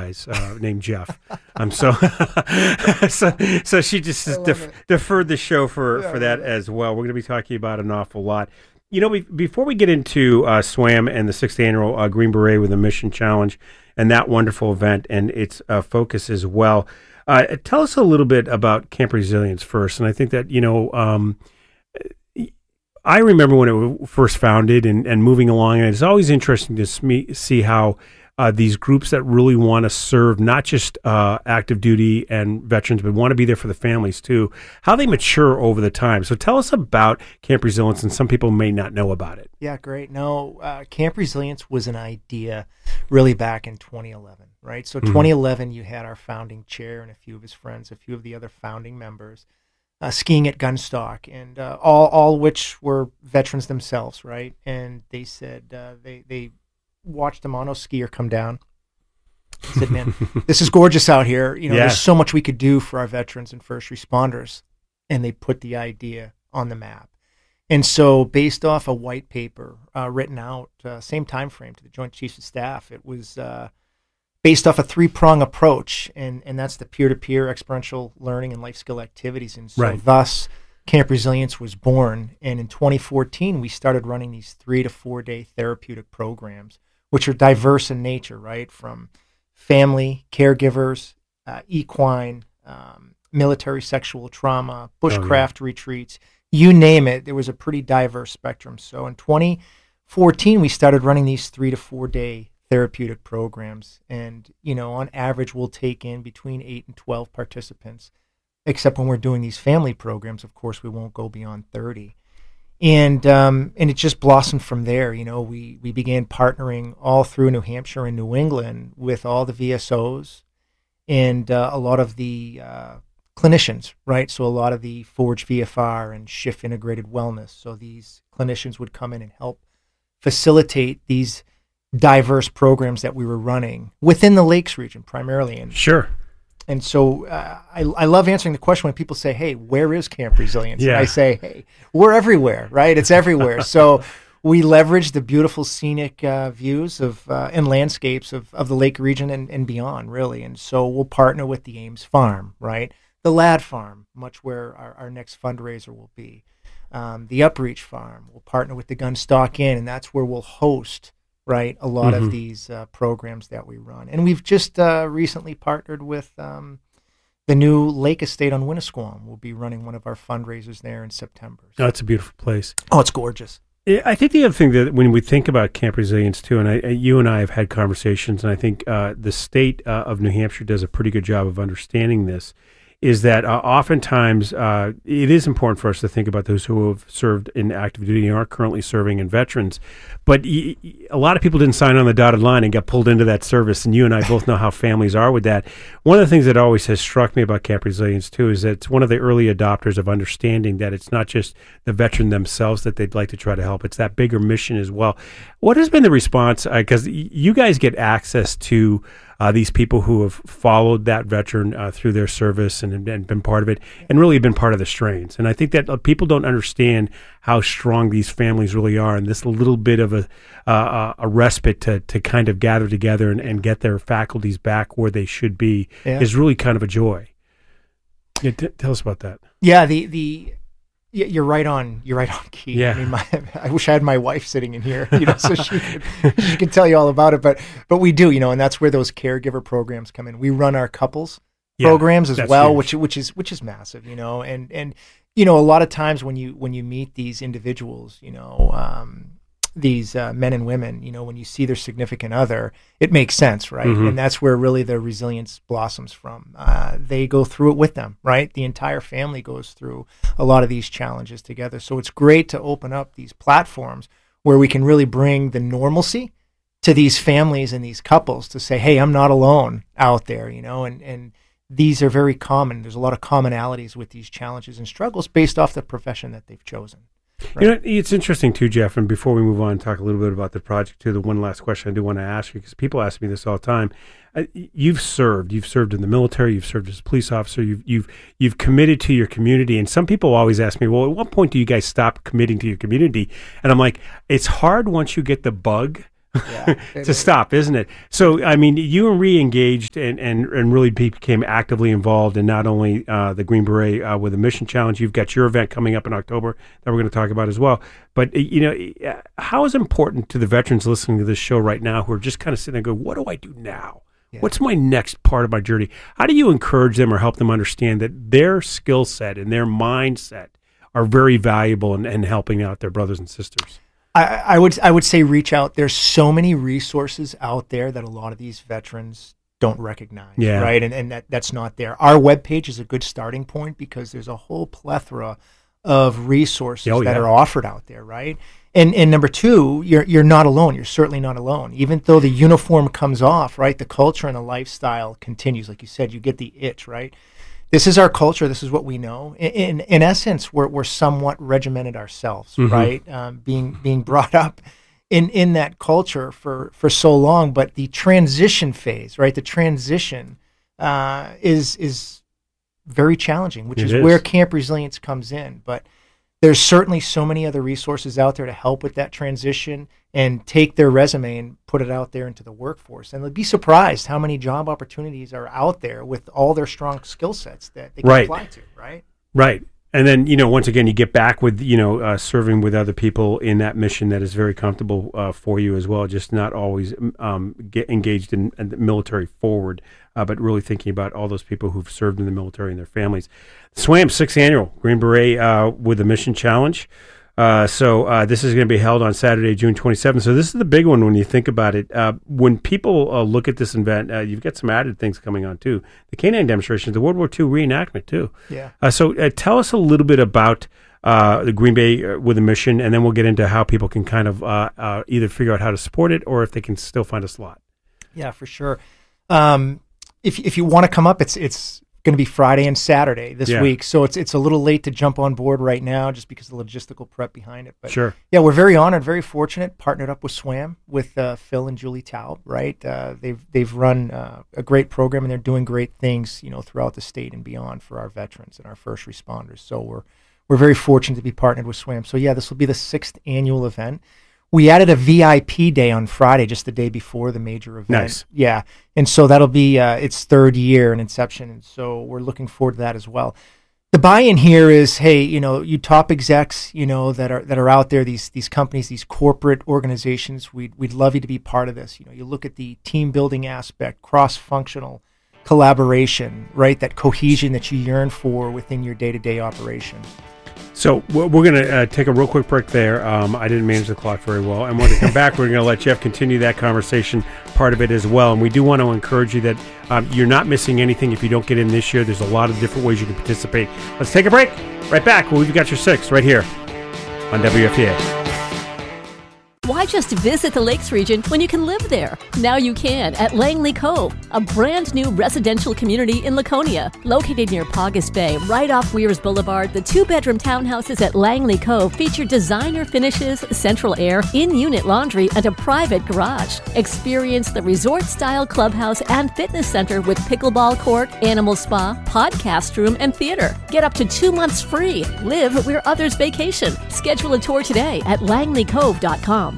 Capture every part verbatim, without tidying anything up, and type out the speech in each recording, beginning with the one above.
guys uh, named Jeff. Um, so, so, so she just def- deferred the show for, yeah, for that as well. We're going to be talking about an awful lot. You know, we, before we get into uh, SWAM and the sixth annual uh, Green Beret with a Mission Challenge and that wonderful event and its uh, focus as well, uh, tell us a little bit about Camp Resilience first. And I think that, you know, um, I remember when it was first founded and, and moving along, and it's always interesting to sm- see how uh, these groups that really want to serve not just uh, active duty and veterans, but want to be there for the families too, how they mature over the time. So tell us about Camp Resilience, and some people may not know about it. Yeah, great. No, uh, Camp Resilience was an idea really back in twenty eleven, right? So mm-hmm. twenty eleven, you had our founding chair and a few of his friends, a few of the other founding members, Uh, skiing at Gunstock, and uh, all all which were veterans themselves, right? And they said uh, they they watched a mono skier come down. They said, "Man, this is gorgeous out here. You know, yeah. There's so much we could do for our veterans and first responders." And they put the idea on the map. And so, based off a white paper uh, written out, uh, same time frame to the Joint Chiefs of Staff, it was uh, based off a three-prong approach, and, and that's the peer-to-peer experiential learning and life skill activities. And so right. thus, Camp Resilience was born. And in twenty fourteen, we started running these three to four-day therapeutic programs, which are diverse in nature, right? From family, caregivers, uh, equine, um, military sexual trauma, bushcraft oh, yeah. retreats, you name it. There was a pretty diverse spectrum. So in twenty fourteen, we started running these three to four-day therapeutic programs, and you know, on average we'll take in between eight and twelve participants, except when we're doing these family programs, of course we won't go beyond thirty. And um, and it just blossomed from there. You know, we we began partnering all through New Hampshire and New England with all the V S Os and uh, a lot of the uh, clinicians, right? So a lot of the Forge V F R and Shift Integrated Wellness. So these clinicians would come in and help facilitate these diverse programs that we were running within the Lakes region primarily. And sure. And so uh, I, I love answering the question when people say, hey, where is Camp Resilience? Yeah. And I say, hey, we're everywhere, right? It's everywhere. So we leverage the beautiful scenic uh, views of uh, and landscapes of, of the Lake region and, and beyond, really. And so we'll partner with the Ames Farm, right? The Ladd Farm, much where our, our next fundraiser will be. Um, the Upreach Farm. We'll partner with the Gunstock Inn, and that's where we'll host, right, a lot mm-hmm. of these uh, programs that we run. And we've just uh, recently partnered with um, the new Lake Estate on Winnisquam. We'll be running one of our fundraisers there in September. So. Oh, it's a beautiful place. Oh, it's gorgeous. I think the other thing that when we think about Camp Resilience too, and I, you and I have had conversations, and I think uh, the state uh, of New Hampshire does a pretty good job of understanding this, is that uh, oftentimes uh, it is important for us to think about those who have served in active duty and are currently serving in veterans. But y- y- a lot of people didn't sign on the dotted line and got pulled into that service, and you and I both know how families are with that. One of the things that always has struck me about Camp Resilience, too, is that it's one of the early adopters of understanding that it's not just the veteran themselves that they'd like to try to help. It's that bigger mission as well. What has been the response? Because uh, y- you guys get access to Uh, these people who have followed that veteran uh, through their service and, and been part of it and really been part of the strains. And I think that uh, people don't understand how strong these families really are. And this little bit of a uh, a respite to to kind of gather together and, and get their faculties back where they should be yeah. is really kind of a joy. Yeah, t- tell us about that. Yeah, the the you're right on. You're right on key. Yeah. I mean, my, I wish I had my wife sitting in here, you know, so she could she could tell you all about it. But but we do, you know, and that's where those caregiver programs come in. We run our couples yeah, programs as well, huge. which which is which is massive, you know, and and you know, a lot of times when you when you meet these individuals, you know, um, these uh, men and women, you know, when you see their significant other, it makes sense, right? Mm-hmm. And that's where really their resilience blossoms from. Uh, they go through it with them, right? The entire family goes through a lot of these challenges together. So it's great to open up these platforms where we can really bring the normalcy to these families and these couples to say, hey, I'm not alone out there, you know, and, and these are very common. There's a lot of commonalities with these challenges and struggles based off the profession that they've chosen. Right. You know, it's interesting too, Jeff, and before we move on and talk a little bit about the project too, the one last question I do want to ask you, because people ask me this all the time. Uh, you've served, you've served in the military, you've served as a police officer, you've you've you've committed to your community, and some people always ask me, well, at what point do you guys stop committing to your community? And I'm like, it's hard once you get the bug yeah, to stop, isn't it? So, I mean, you re-engaged and, and, and really became actively involved in not only uh, the Green Beret uh, with the Mission Challenge. You've got your event coming up in October that we're going to talk about as well. But, you know, how is it important to the veterans listening to this show right now who are just kind of sitting there going, what do I do now? Yeah. What's my next part of my journey? How do you encourage them or help them understand that their skill set and their mindset are very valuable in, in helping out their brothers and sisters? I, I would I would say reach out. There's so many resources out there that a lot of these veterans don't recognize, yeah. right? And and that, that's not there. Our webpage is a good starting point because there's a whole plethora of resources oh, that yeah. are offered out there, right? And and number two, you're you're not alone. You're certainly not alone. Even though the uniform comes off, right? The culture and the lifestyle continues. Like you said, you get the itch, right? This is our culture. This is what we know. In in, in essence, we're we're somewhat regimented ourselves, mm-hmm. right? Um, being being brought up in, in that culture for, for so long. But the transition phase, right? The transition uh, is is very challenging, which is, is where Camp Resilience comes in. But there's certainly so many other resources out there to help with that transition and take their resume and put it out there into the workforce. And they'll be surprised how many job opportunities are out there with all their strong skill sets that they can right. apply to, right? Right. And then, you know, once again, you get back with, you know, uh, serving with other people in that mission that is very comfortable uh, for you as well, just not always um, get engaged in, in the military forward, uh, but really thinking about all those people who've served in the military and their families. SWAM, sixth annual Green Beret uh, with the Mission Challenge. Uh, so uh, this is going to be held on Saturday, June twenty-seventh. So this is the big one when you think about it. Uh, when people uh, look at this event, uh, you've got some added things coming on too. The K nine demonstrations, the World War Two reenactment too. Yeah. Uh, so uh, tell us a little bit about uh, the Green Bay with a Mission, and then we'll get into how people can kind of uh, uh, either figure out how to support it or if they can still find a slot. Yeah, for sure. Um, if if you want to come up, it's it's. going to be Friday and Saturday this yeah. week, so it's it's a little late to jump on board right now just because of the logistical prep behind it. But sure, yeah, we're very honored, very fortunate, partnered up with SWAM with uh, Phil and Julie Taub. Right, uh, they've they've run uh, a great program and they're doing great things, you know, throughout the state and beyond for our veterans and our first responders. So we're we're very fortunate to be partnered with SWAM. So yeah, this will be the sixth annual event. We added a V I P day on Friday, just the day before the major event. Nice. Yeah. And so that'll be uh, its third year in inception. And so we're looking forward to that as well. The buy-in here is, hey, you know, you top execs, you know, that are that are out there, these these companies, these corporate organizations, we'd, we'd love you to be part of this. You know, you look at the team building aspect, cross-functional collaboration, right? That cohesion that you yearn for within your day-to-day operation. So we're going to uh, take a real quick break there. Um, I didn't manage the clock very well. And when we come back, we're going to let Jeff continue that conversation part of it as well. And we do want to encourage you that um, you're not missing anything if you don't get in this year. There's a lot of different ways you can participate. Let's take a break. Right back. Well, we've got your six right here on W F T A. Why just visit the Lakes region when you can live there? Now you can at Langley Cove, a brand new residential community in Laconia. Located near Paugus Bay, right off Weirs Boulevard, the two-bedroom townhouses at Langley Cove feature designer finishes, central air, in-unit laundry, and a private garage. Experience the resort-style clubhouse and fitness center with pickleball court, animal spa, podcast room, and theater. Get up to two months free. Live where others vacation. Schedule a tour today at langley cove dot com.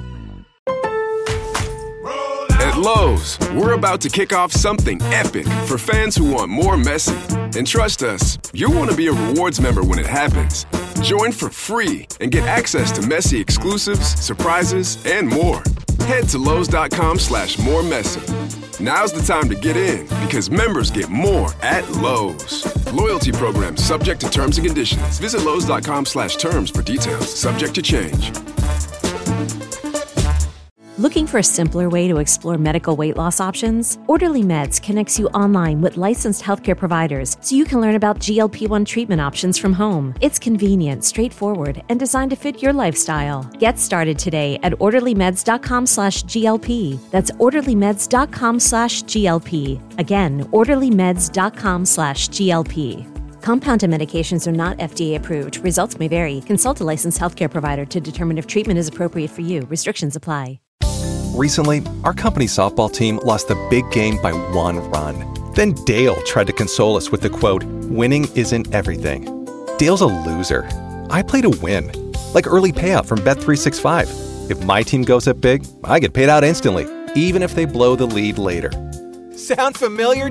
At Lowe's, we're about to kick off something epic for fans who want more Messi. And trust us, you'll want to be a rewards member when it happens. Join for free and get access to Messi exclusives, surprises, and more. Head to Lowe's.com slash more Messi. Now's the time to get in because members get more at Lowe's. Loyalty program subject to terms and conditions. Visit Lowe's.com slash terms for details. Subject to change. Looking for a simpler way to explore medical weight loss options? Orderly Meds connects you online with licensed healthcare providers so you can learn about G L P one treatment options from home. It's convenient, straightforward, and designed to fit your lifestyle. Get started today at orderlymeds.com slash GLP. That's orderlymeds.com slash GLP. Again, orderlymeds.com slash GLP. Compounded medications are not F D A approved. Results may vary. Consult a licensed healthcare provider to determine if treatment is appropriate for you. Restrictions apply. Recently, our company softball team lost the big game by one run. Then Dale tried to console us with the quote, "Winning isn't everything." Dale's a loser. I play to win, like early payout from Bet three sixty-five. If my team goes up big, I get paid out instantly, even if they blow the lead later. Sound familiar,